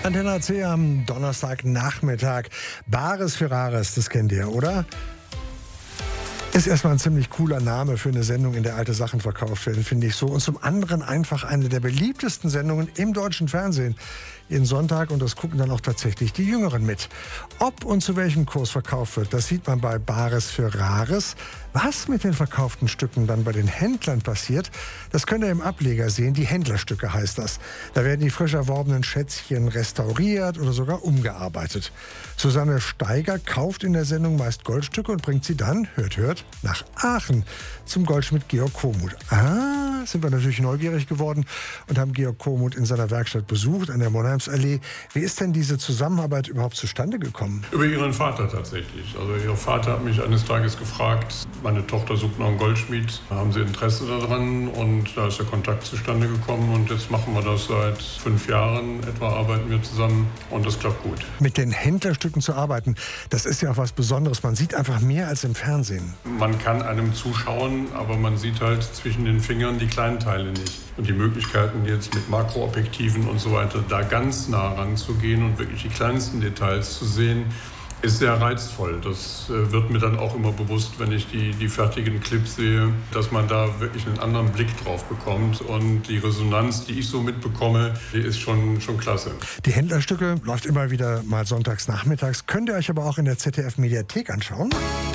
Antenne AC am Donnerstagnachmittag. Bares für Rares, das kennt ihr, oder? Ist erstmal ein ziemlich cooler Name für eine Sendung, in der alte Sachen verkauft werden, finde ich so. Und zum anderen einfach eine der beliebtesten Sendungen im deutschen Fernsehen. Jeden Sonntag, und das gucken dann auch tatsächlich die Jüngeren mit. Ob und zu welchem Kurs verkauft wird, das sieht man bei Bares für Rares. Was mit den verkauften Stücken dann bei den Händlern passiert, das könnt ihr im Ableger sehen. Die Händlerstücke heißt das. Da werden die frisch erworbenen Schätzchen restauriert oder sogar umgearbeitet. Susanne Steiger kauft in der Sendung meist Goldstücke und bringt sie dann, hört, nach Aachen zum Goldschmied Georg Komuth. Sind wir natürlich neugierig geworden und haben Georg Komuth in seiner Werkstatt besucht an der Monheimsallee. Wie ist denn diese Zusammenarbeit überhaupt zustande gekommen? Über ihren Vater tatsächlich. Also ihr Vater hat mich eines Tages gefragt, meine Tochter sucht noch einen Goldschmied, haben Sie Interesse daran? Und da ist der Kontakt zustande gekommen und jetzt machen wir das seit 5 Jahren etwa, arbeiten wir zusammen und das klappt gut. Mit den Händlerstücken zu arbeiten, das ist ja auch was Besonderes. Man sieht einfach mehr als im Fernsehen. Man kann einem zuschauen, aber man sieht halt zwischen den Fingern die kleinen Teile nicht. Und die Möglichkeiten jetzt mit Makroobjektiven und so weiter, da ganz nah ranzugehen und wirklich die kleinsten Details zu sehen, ist sehr reizvoll. Das wird mir dann auch immer bewusst, wenn ich die fertigen Clips sehe, dass man da wirklich einen anderen Blick drauf bekommt. Und die Resonanz, die ich so mitbekomme, die ist schon klasse. Die Händlerstücke läuft immer wieder mal sonntags nachmittags. Könnt ihr euch aber auch in der ZDF-Mediathek anschauen.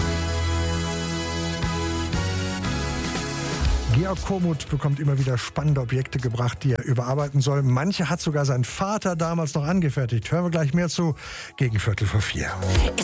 Georg Komuth bekommt immer wieder spannende Objekte gebracht, die er überarbeiten soll. Manche hat sogar sein Vater damals noch angefertigt. Hören wir gleich mehr zu, gegen 3:45.